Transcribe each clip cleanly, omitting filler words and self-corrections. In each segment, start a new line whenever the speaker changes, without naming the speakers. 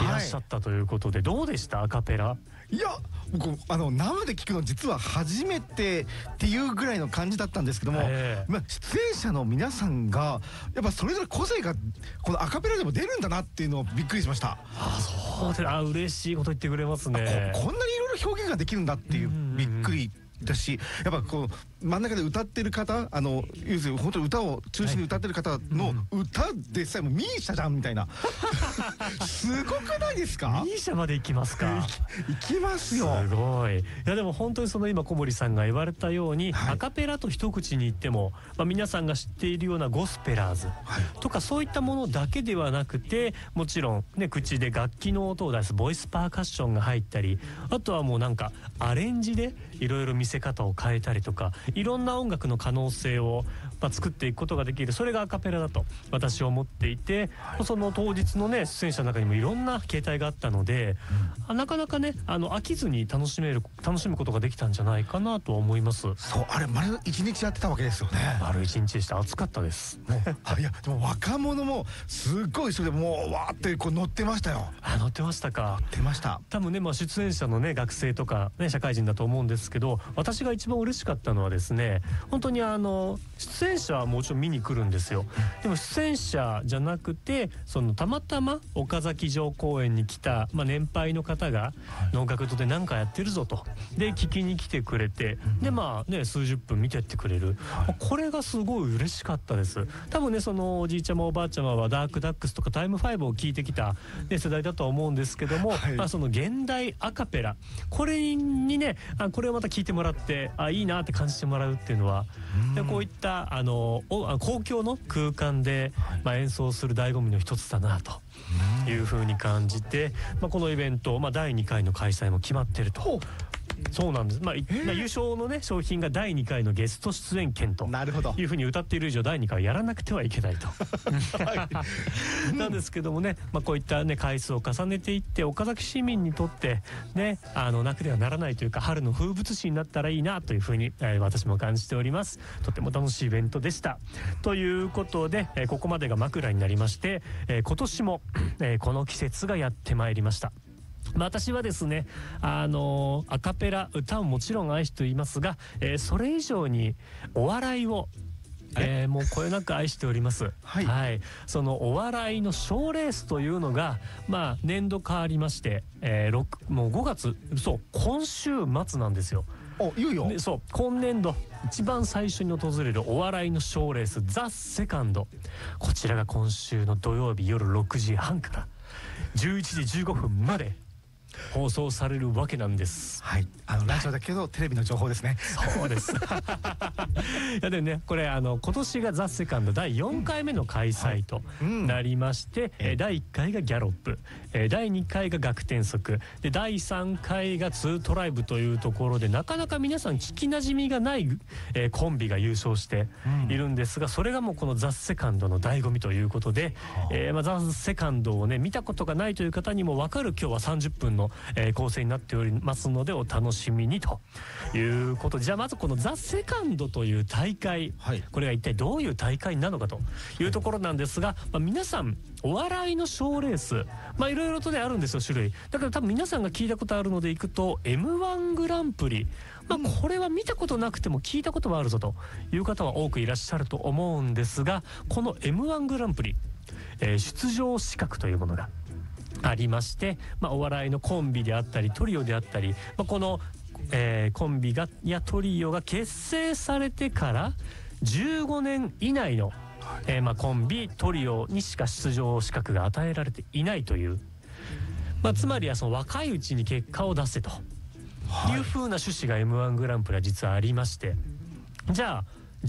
らっしゃったということで、どうでしたアカペラ？
いや僕生で聞くの実は初めてっていうぐらいの感じだったんですけども、出演者の皆さんがやっぱそれぞれ個性がこのアカペラでも出るんだなっていうのをびっくりしました。
そうで、嬉しいこと言ってくれますね。
こんなにいろいろ表現ができるんだっていうびっくりだし、やっぱこう真ん中で歌ってる方、要するに本当に歌を中心に歌ってる方の歌でさえもミーシャじゃんみたいなすごくないですか？
ミーシャまで行きますか？
行きますよ。
すごい。いやでも本当にその今小森さんが言われたように、アカペラと一口に言っても、皆さんが知っているようなゴスペラーズとかそういったものだけではなくて、もちろんね口で楽器の音を出すボイスパーカッションが入ったり、あとはもうなんかアレンジでいろいろ見せ方を変えたりとか、いろんな音楽の可能性を作っていくことができる、それがアカペラだと私は思っていて、その当日のね出演者の中にもいろんな形態があったので、なかなかね飽きずに楽しむことができたんじゃないかなと思います。
そう、あれ丸一日やってたわけですよね。
丸一日でした。暑かったです。
いやでも若者もすっごいそれでもうわーってこう乗ってましたよ。
乗ってましたか？
乗ってました。
多分ね、出演者のね学生とかね社会人だと思うんですけど、私が一番嬉しかったのはですね、本当に出演者はもちろん見に来るんですよ。でも出演者じゃなくて、たまたま岡崎城公園に来た、年配の方が能楽堂で何かやってるぞとで聞きに来てくれて、で数十分見てってくれる、これがすごい嬉しかったです。多分ねそのおじいちゃまおばあちゃまはダークダックスとかタイム5を聞いてきた、世代だとは思うんですけども、その現代アカペラ、これにねこれをまた聞いてもらって、いいなって感じてもらうっていうのは、こういった公共の空間で、演奏する醍醐味の一つだなというふうに感じて、このイベント、第2回の開催も決まってると。そうなんです。優勝のね商品が第2回のゲスト出演権というふうに歌っている以上、第2回やらなくてはいけないとなんですけどもね、こういったね回数を重ねていって、岡崎市民にとってねなくてはならないというか、春の風物詩になったらいいなというふうに、私も感じております。とても楽しいイベントでしたということで、ここまでが枕になりまして、今年も、この季節がやってまいりました。私はですねアカペラ歌をもちろん愛していますが、それ以上にお笑いをもうこよなく愛しております。そのお笑いの賞レースというのが年度変わりまして、もう5月、そう今週末なんですよ。
いよいよ。
そう今年度一番最初に訪れるお笑いの賞レース、ザ・セカンド、こちらが今週の土曜日夜6時半から11時15分まで放送されるわけなんです。
ラジオだけどテレビの情報ですね。
そうですいやでね、これ今年がザ・セカンド第4回目の開催となりまして、第1回がギャロップ、第2回が学天則で、第3回がツートライブというところで、なかなか皆さん聞きなじみがない、コンビが優勝しているんですが、それがもうこのザ・セカンドの醍醐味ということで、ザ・セカンドをね見たことがないという方にも分かる今日は30分の構成になっておりますので、お楽しみにということで、じゃあまずこのザ・セカンドという大会、これが一体どういう大会なのかというところなんですが、皆さんお笑いの賞レースいろいろとねあるんですよ、種類。だから多分皆さんが聞いたことあるのでいくと M1 グランプリ、これは見たことなくても聞いたことはあるぞという方は多くいらっしゃると思うんですが、この M1 グランプリ、出場資格というものがありまして、お笑いのコンビであったりトリオであったり、この、コンビやトリオが結成されてから15年以内の、コンビトリオにしか出場資格が与えられていないという、つまりはその若いうちに結果を出せという風な趣旨が M1 グランプリは実はありまして、じゃあ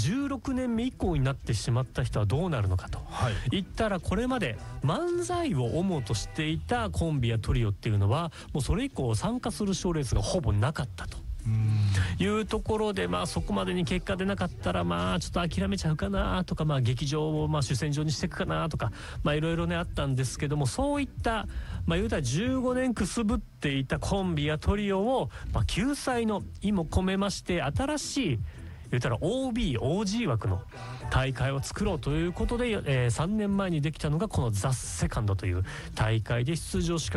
16年目以降になってしまった人はどうなるのかと言ったら、これまで漫才を主としていたコンビやトリオっていうのはもうそれ以降参加する賞レースがほぼなかったというところで、そこまでに結果出なかったらちょっと諦めちゃうかなとか、劇場を主戦場にしていくかなとか、いろいろねあったんですけども、そういった言うたら15年くすぶっていたコンビやトリオを、救済の意も込めまして新しい言ったら OB、OG 枠の大会を作ろうということで、3年前にできたのがこのザ・セカンドという大会で出場資格